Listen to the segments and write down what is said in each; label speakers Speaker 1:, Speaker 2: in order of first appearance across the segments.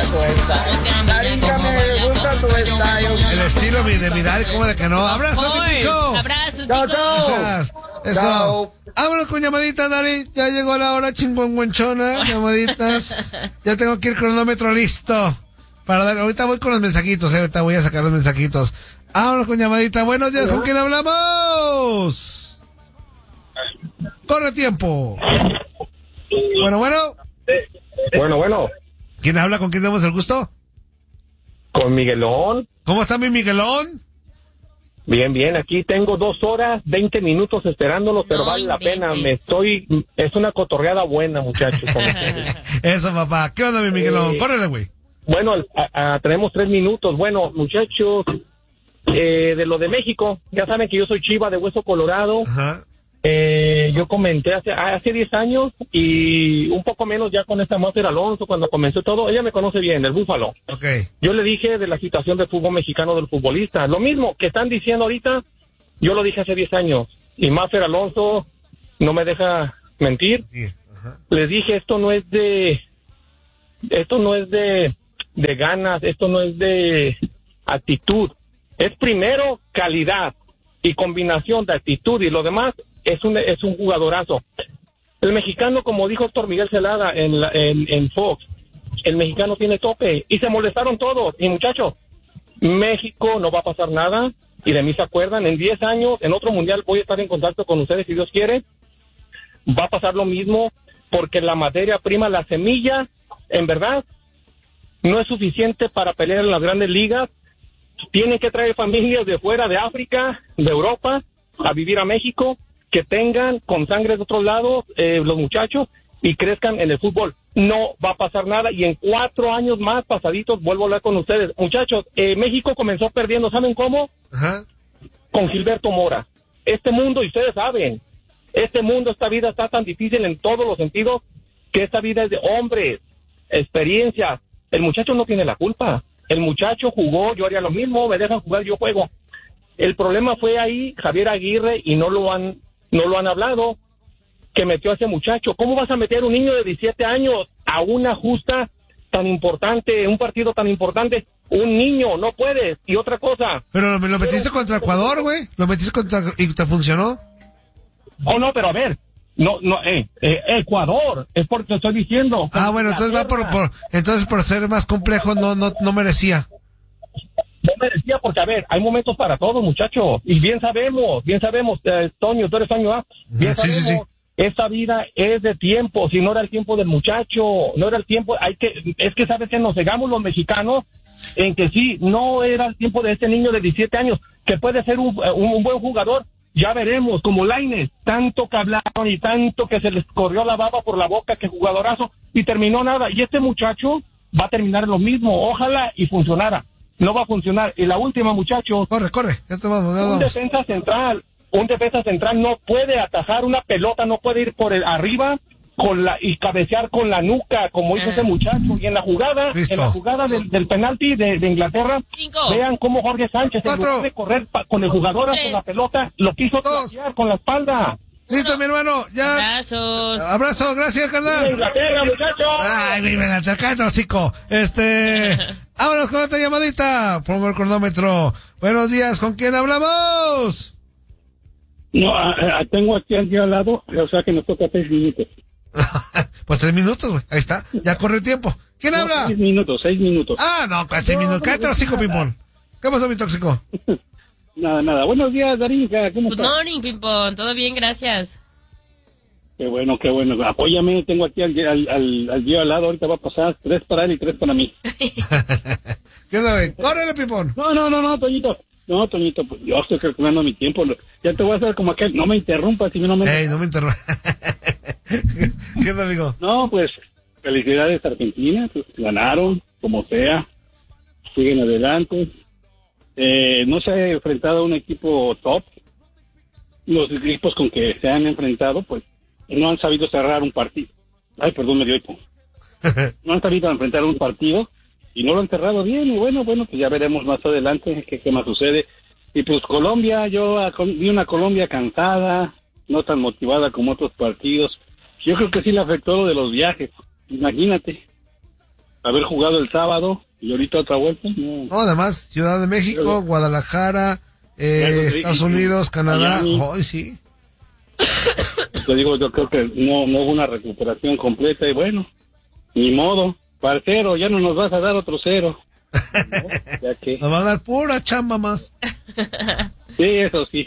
Speaker 1: tu style. Darinka, me gusta tu style.
Speaker 2: El estilo de mirar, como de que no. ¡Abrazo, mi Tico!
Speaker 3: ¡Abrazo,
Speaker 1: Chao,
Speaker 3: Tico!
Speaker 1: chao.
Speaker 2: Eso.
Speaker 1: Chao.
Speaker 2: Vámonos con llamaditas, Dari. Ya llegó la hora chingüengüenchona. Llamaditas. Ya tengo que ir cronómetro listo. Para dar. Ahorita voy con los mensajitos, ahorita voy a sacar los mensajitos. Vámonos con llamadita. Buenos días, ¿con quién hablamos? Corre tiempo. Bueno.
Speaker 4: Bueno.
Speaker 2: ¿Quién habla? ¿Con quién tenemos el gusto?
Speaker 4: Con Miguelón.
Speaker 2: ¿Cómo está mi Miguelón?
Speaker 4: Bien, aquí tengo 2 horas, 20 minutos esperándolo, pero vale la pena. Es una cotorreada buena, muchachos.
Speaker 2: Eso, papá. ¿Qué onda, mi Miguelón? Córrele, güey.
Speaker 4: Bueno, tenemos 3 minutos. Bueno, muchachos, de lo de México, ya saben que yo soy Chiva de Hueso Colorado.
Speaker 2: Ajá.
Speaker 4: Yo comenté hace 10 años y un poco menos ya con esta Mafer Alonso, cuando comenzó todo. Ella me conoce bien, el Búfalo.
Speaker 2: Okay.
Speaker 4: Yo le dije de la situación del fútbol mexicano del futbolista. Lo mismo que están diciendo ahorita, yo lo dije hace 10 años. Y Mafer Alonso no me deja mentir.
Speaker 2: Sí. Ajá.
Speaker 4: Les dije, esto no es de ganas, esto no es de actitud. Es primero calidad y combinación de actitud y lo demás es un jugadorazo. El mexicano, como dijo Héctor Miguel Celada en Fox, el mexicano tiene tope y se molestaron todos. Y muchachos, México no va a pasar nada y de mí se acuerdan. En 10 años, en otro mundial, voy a estar en contacto con ustedes si Dios quiere. Va a pasar lo mismo porque la materia prima, la semilla, en verdad, no es suficiente para pelear en las grandes ligas. Tienen que traer familias de fuera, de África, de Europa, a vivir a México, que tengan con sangre de otros lados los muchachos y crezcan en el fútbol. No va a pasar nada y en 4 años más pasaditos vuelvo a hablar con ustedes. Muchachos, México comenzó perdiendo, ¿saben cómo?
Speaker 2: Ajá.
Speaker 4: Con Gilberto Mora. Este mundo, y ustedes saben, esta vida está tan difícil en todos los sentidos, que esta vida es de hombres, experiencias. El muchacho no tiene la culpa. El muchacho jugó, yo haría lo mismo, me dejan jugar, yo juego. El problema fue ahí Javier Aguirre y no lo han hablado, que metió a ese muchacho. ¿Cómo vas a meter a un niño de 17 años a una justa tan importante, un partido tan importante? Un niño, no puedes. Y otra cosa.
Speaker 2: Pero lo metiste contra Ecuador, güey. Lo metiste y te funcionó.
Speaker 4: Oh, no, pero a ver. Ecuador, es porque te estoy diciendo.
Speaker 2: Bueno, entonces va entonces por ser más complejo no merecía.
Speaker 4: No merecía porque, a ver, hay momentos para todos, muchachos, y bien sabemos, Toño, tú eres Toño, ¿ah? Bien sabemos, sí. Esta vida es de tiempo, si no era el tiempo del muchacho, no era el tiempo, es que sabes que nos cegamos los mexicanos en que sí, no era el tiempo de este niño de 17 años, que puede ser un buen jugador. Ya veremos, como Lainez, tanto que hablaron y tanto que se les corrió la baba por la boca, que jugadorazo, y terminó nada. Y este muchacho va a terminar lo mismo, ojalá y funcionara. No va a funcionar. Y la última, muchachos.
Speaker 2: Corre, ya te vamos.
Speaker 4: Un defensa central no puede atajar una pelota, no puede ir por arriba y cabecear con la nuca, como hizo ese muchacho. Y en la jugada, del penalti de Inglaterra,
Speaker 3: 5.
Speaker 4: Vean cómo Jorge Sánchez, en lugar de correr con el jugador con la pelota, lo quiso trapear con la espalda.
Speaker 2: Listo, mi hermano, ya.
Speaker 3: Abrazos.
Speaker 2: Abrazo, gracias, carnal.
Speaker 4: ¡Viva Inglaterra, muchachos!
Speaker 2: Ay, vive la Inglaterra, hocico. Vámonos con otra llamadita. Pongo el cronómetro. Buenos días, ¿con quién hablamos?
Speaker 5: No, tengo aquí al lado, o sea que nos toca 6 minutos.
Speaker 2: Pues 3 minutos, güey. Ahí está. Ya corre el tiempo. ¿Quién habla?
Speaker 5: 6 minutos.
Speaker 2: No, 6 minutos. Cállate los 5, Pimpón. ¿Qué pasó, mi tóxico?
Speaker 5: Nada. Buenos días, Darinka. ¿Cómo estás?
Speaker 3: Good morning, Pimpón. Todo bien, gracias.
Speaker 5: Qué bueno. Apóyame. Tengo aquí al tío al lado. Ahorita va a pasar 3 para él y 3 para mí.
Speaker 2: ¿Qué onda, güey? ¡Córrele, Pimpón!
Speaker 5: No, Toñito. No, Toñito, pues yo estoy calculando mi tiempo. Ya te voy a hacer como aquel. No me interrumpas si no me...
Speaker 2: no me interrumpas. ¿Qué onda, amigo?
Speaker 5: No, pues, felicidades a Argentina. Pues, ganaron, como sea. Siguen adelante. No se ha enfrentado a un equipo top. Los equipos con que se han enfrentado, pues, no han sabido cerrar un partido. Ay, perdón, me dio hipo. No han sabido enfrentar un partido y no lo han cerrado bien. Y bueno, pues ya veremos más adelante qué más sucede. Y pues Colombia, yo vi una Colombia cansada, no tan motivada como otros partidos. Yo creo que sí le afectó lo de los viajes. Imagínate. haber jugado el sábado y ahorita otra vuelta.
Speaker 2: No, además, Ciudad de México, Guadalajara, Estados Unidos, Canadá. Hoy sí.
Speaker 5: Te digo, yo creo que no hubo una recuperación completa y bueno, ni modo. Parcero, ya no nos vas a dar otro 0. ¿No? Ya que...
Speaker 2: Nos va a dar pura chamba más.
Speaker 5: Sí, eso sí.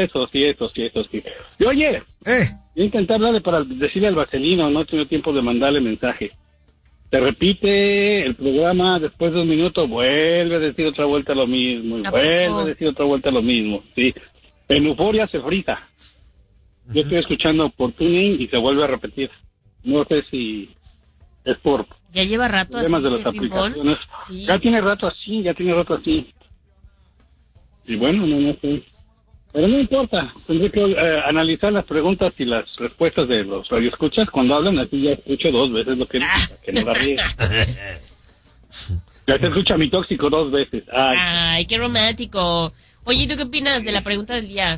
Speaker 5: Y oye, voy a intentar darle para decirle al Vaselino, no he tenido tiempo de mandarle mensaje. Se repite el programa, después de un minuto vuelve a decir otra vuelta lo mismo, y vuelve a decir otra vuelta lo mismo, sí. En Euforia se frita. Yo estoy escuchando por tuning y se vuelve a repetir. No sé si es por...
Speaker 3: Ya lleva rato así,
Speaker 5: de las aplicaciones.
Speaker 3: Sí.
Speaker 5: Ya tiene rato así. Y bueno, no sé. Pero no importa, tendré que analizar las preguntas y las respuestas de los radioescuchas cuando hablan, así ya escucho 2 veces lo que no la ríe. Ya se escucha mi tóxico 2 veces.
Speaker 3: Ay, qué romántico. Oye, ¿tú qué opinas de la pregunta del día?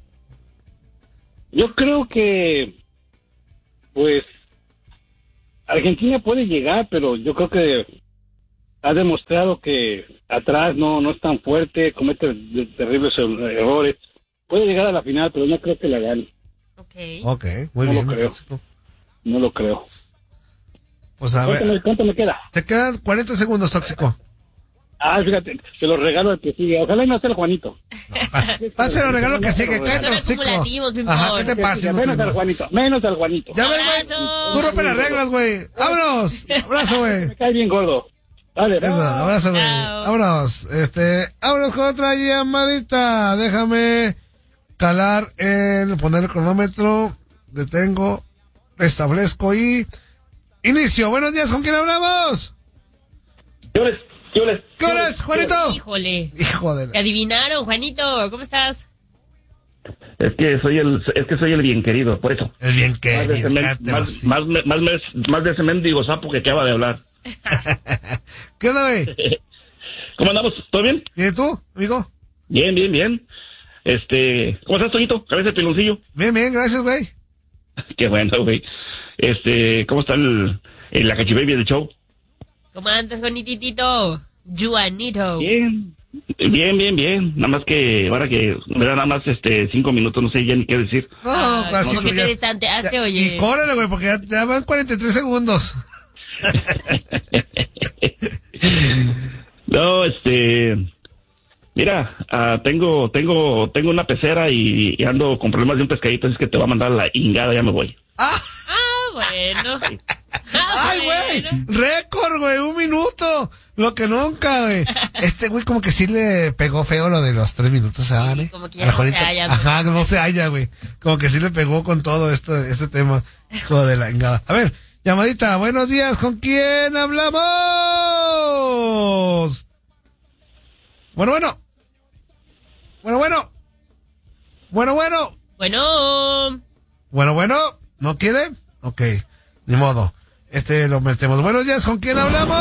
Speaker 5: Yo creo que, pues, Argentina puede llegar, pero yo creo que ha demostrado que atrás no es tan fuerte, comete terribles errores. Puede llegar a la final, pero no creo que la gane.
Speaker 2: Ok, muy bien.
Speaker 5: No lo creo.
Speaker 2: Pues a ver.
Speaker 5: ¿Cuánto me queda?
Speaker 2: Te quedan 40 segundos, tóxico.
Speaker 5: Fíjate, se lo regalo al que sigue. Ojalá y no sea el Juanito.
Speaker 2: Pase los regalos que sigue,
Speaker 3: Son
Speaker 2: cállate, tóxico.
Speaker 3: acumulativos, mi
Speaker 2: Ajá,
Speaker 3: amor.
Speaker 2: ¿qué te pasa?
Speaker 5: Menos al Juanito.
Speaker 2: Ya ves, güey. Tú rompe las reglas, güey. ¡Vámonos! Abrazo, güey.
Speaker 5: Me cae bien gordo. Dale,
Speaker 2: Eso, abrazo, güey. Vámonos. Vámonos con otra llamadita. Déjame poner el cronómetro. Detengo, restablezco y inicio. Buenos días, ¿con quién hablamos? ¿Qué hora es, Juanito?
Speaker 3: Híjole.
Speaker 2: Hijo de la...
Speaker 3: Te adivinaron, Juanito. ¿Cómo estás?
Speaker 6: Es que soy el bien querido, por eso.
Speaker 2: El bien querido.
Speaker 6: Más de ese mendigo sapo que acaba de hablar.
Speaker 2: ¿Qué onda, güey?
Speaker 6: ¿Cómo andamos? ¿Todo bien?
Speaker 2: ¿Y tú, amigo?
Speaker 6: Bien. ¿Cómo estás, Toñito? Cabeza de piloncillo.
Speaker 2: Bien, gracias, güey.
Speaker 6: Qué bueno, güey. ¿Cómo está la cachibaby del show?
Speaker 3: ¿Cómo andas, Juanitito? Juanito.
Speaker 6: Bien. Nada más que ahora que me da nada más 5 minutos, no sé ya ni qué decir.
Speaker 2: No, casi.
Speaker 3: ¿Cómo que te distanteaste, oye?
Speaker 2: Y córrele, güey, porque ya van 43 segundos.
Speaker 6: No, mira, tengo una pecera y ando con problemas de un pescadito, así es que te va a mandar la ingada, ya me voy.
Speaker 3: Bueno.
Speaker 2: Ay, güey, récord, güey, 1 minuto. Lo que nunca, güey. Güey como que sí le pegó feo lo de los 3 minutos, ¿sabes?
Speaker 3: Como que ya no se halla.
Speaker 2: Ajá, no se halla, güey. Como que sí le pegó con todo este tema. Hijo de la ingada. A ver, llamadita, buenos días, ¿con quién hablamos? Bueno. Bueno, ¿no quiere? Ok, ni modo. Lo metemos. Buenos días, ¿con quién hablamos?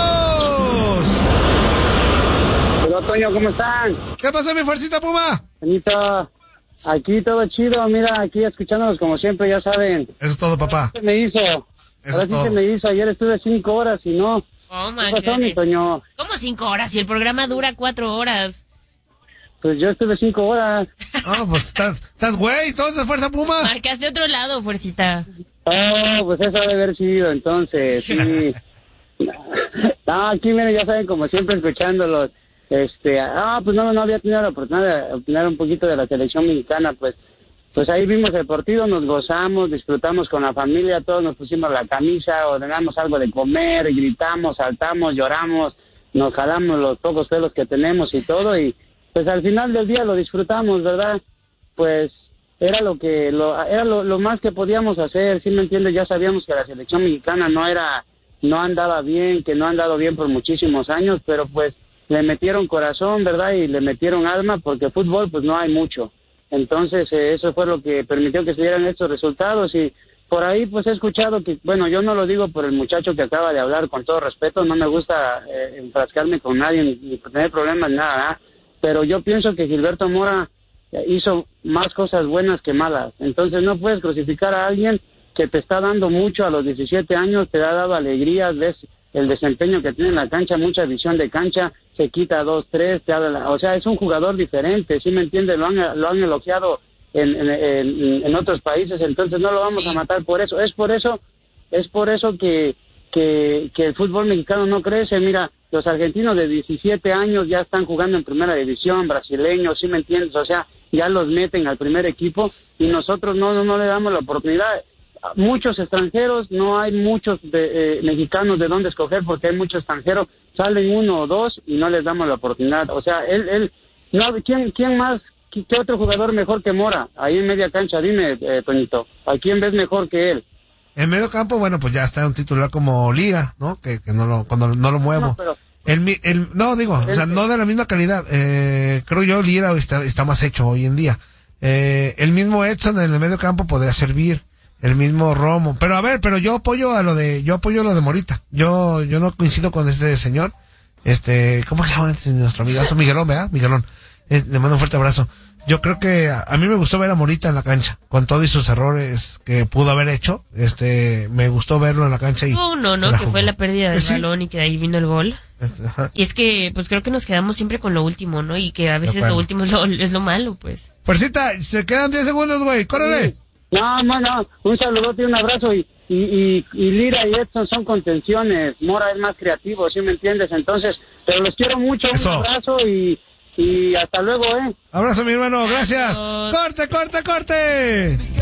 Speaker 7: Hola, Toño, ¿cómo están?
Speaker 2: ¿Qué pasó, mi fuercita Puma?
Speaker 7: Benito, aquí todo chido, mira, aquí escuchándolos como siempre, ya saben.
Speaker 2: Eso es todo, papá.
Speaker 7: Se me hizo.
Speaker 2: Eso
Speaker 7: Ahora
Speaker 2: es
Speaker 7: sí
Speaker 2: todo.
Speaker 7: se me hizo, ayer estuve 5 horas y no.
Speaker 3: Oh,
Speaker 7: ¿Qué pasó, mi Toño?
Speaker 3: ¿Cómo 5 horas? Si el programa dura 4 horas.
Speaker 7: Pues yo estuve 5 horas.
Speaker 2: Pues estás güey, entonces, fuerza Puma.
Speaker 3: Marcaste otro lado, fuercita.
Speaker 7: Pues eso debe haber sido, entonces, sí. No, aquí, miren, ya saben, como siempre, escuchándolos. Pues no había tenido la oportunidad de opinar un poquito de la selección mexicana, pues ahí vimos el partido, nos gozamos, disfrutamos con la familia, todos nos pusimos la camisa, ordenamos algo de comer, gritamos, saltamos, lloramos, nos jalamos los pocos pelos que tenemos y todo, y pues al final del día lo disfrutamos, ¿verdad? Pues era lo más que podíamos hacer, ¿sí me entiendes? Ya sabíamos que la selección mexicana no andaba bien, que no ha andado bien por muchísimos años, pero pues le metieron corazón, ¿verdad? Y le metieron alma, porque fútbol pues no hay mucho. Entonces eso fue lo que permitió que se dieran estos resultados, y por ahí pues he escuchado que, bueno, yo no lo digo por el muchacho que acaba de hablar, con todo respeto, no me gusta enfrascarme con nadie ni tener problemas, nada, pero yo pienso que Gilberto Mora hizo más cosas buenas que malas. Entonces no puedes crucificar a alguien que te está dando mucho a los 17 años, te ha dado alegrías, el desempeño que tiene en la cancha, mucha visión de cancha, se quita 2, 3, te habla, o sea, es un jugador diferente, ¿sí me entiendes? Lo han elogiado en otros países, entonces no lo vamos a matar por eso. Es por eso que el fútbol mexicano no crece. Mira, los argentinos de 17 años ya están jugando en primera división, brasileños, ¿sí me entiendes? O sea, ya los meten al primer equipo y nosotros no le damos la oportunidad. Muchos extranjeros, no hay muchos mexicanos de dónde escoger porque hay muchos extranjeros, salen 1 o 2 y no les damos la oportunidad. O sea, ¿quién más? ¿Qué otro jugador mejor que Mora? Ahí en media cancha, dime, Toñito, ¿a quién ves mejor que él?
Speaker 2: En medio campo, bueno, pues ya está un titular como Lira, ¿no? Que cuando no lo muevo. No, no de la misma calidad. Creo yo Lira está más hecho hoy en día. El mismo Edson en el medio campo podría servir. El mismo Romo. Pero yo apoyo lo de Morita. Yo no coincido con este señor. ¿Cómo se llama nuestro amigazo? Miguelón, ¿verdad? Miguelón. Le mando un fuerte abrazo. Yo creo que a mí me gustó ver a Morita en la cancha, con todos sus errores que pudo haber hecho. Me gustó verlo en la cancha y...
Speaker 3: ¿no? Que fue la pérdida del balón y que de ahí vino el gol.
Speaker 2: Ajá.
Speaker 3: Y es que, pues creo que nos quedamos siempre con lo último, ¿no? Y que a veces lo último es lo malo, pues.
Speaker 2: Fuercita, se quedan 10 segundos, güey. ¡Córrele!
Speaker 7: No. Un saludote y un abrazo. Y Lira y Edson son contenciones. Mora es más creativo, ¿sí me entiendes? Entonces, pero los quiero mucho.
Speaker 2: Eso.
Speaker 7: Un abrazo y hasta luego,
Speaker 2: Abrazo, mi hermano. Gracias.
Speaker 3: Adiós.
Speaker 2: ¡Corte!